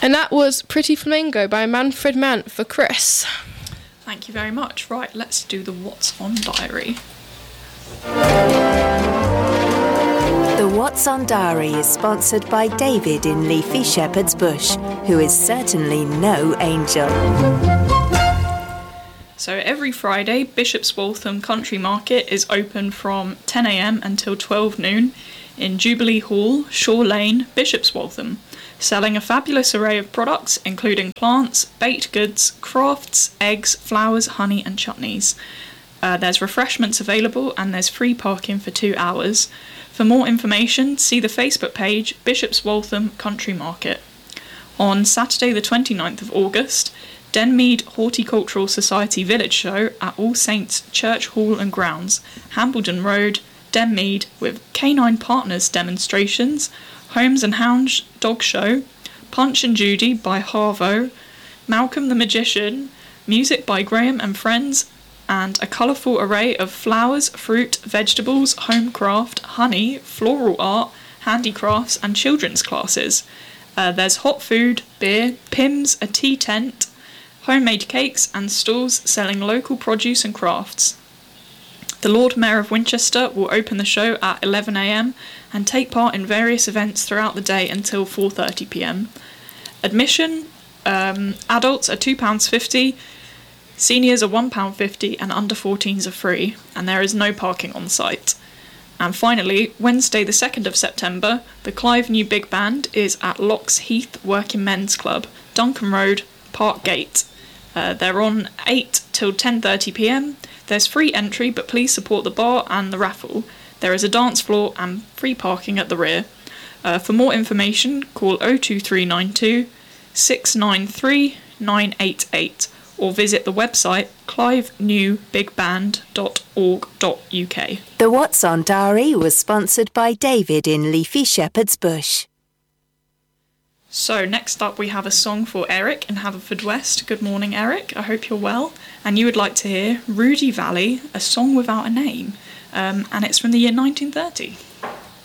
And that was Pretty Flamingo by Manfred Mann for Chris. Thank you very much. Right, let's do the What's On Diary. The What's On Diary is sponsored by David in Leafy Shepherd's Bush, who is certainly no angel. So every Friday, Bishop's Waltham Country Market is open from 10 a.m. until 12 noon in Jubilee Hall, Shore Lane, Bishop's Waltham, selling a fabulous array of products including plants, baked goods, crafts, eggs, flowers, honey and chutneys. There's refreshments available and there's free parking for 2 hours. For more information, see the Facebook page Bishop's Waltham Country Market. On Saturday the 29th of August, Denmead Horticultural Society Village Show at All Saints Church Hall and Grounds, Hambledon Road, Denmead, with Canine Partners demonstrations, Holmes and Hounds Dog Show, Punch and Judy by Harvo, Malcolm the Magician, music by Graham and Friends, and a colourful array of flowers, fruit, vegetables, home craft, honey, floral art, handicrafts and children's classes. There's hot food, beer, Pims, a tea tent, homemade cakes and stalls selling local produce and crafts. The Lord Mayor of Winchester will open the show at 11 a.m. and take part in various events throughout the day until 4:30 p.m. Admission, adults are £2.50, seniors are £1.50 and under 14s are free, and there is no parking on site. And finally, Wednesday the 2nd of September, the Clive New Big Band is at Locks Heath Working Men's Club, Duncan Road, Park Gate. They're on 8 till 10:30 p.m. There's free entry, but please support the bar and the raffle. There is a dance floor and free parking at the rear. For more information, call 02392 693 988 or visit the website clivenewbigband.org.uk. The What's On Diary was sponsored by David in Leafy Shepherd's Bush. So next up we have a song for Eric in Haverfordwest. Good morning, Eric. I hope you're well. And you would like to hear Rudy Valley, A Song Without a Name. And it's from the year 1930.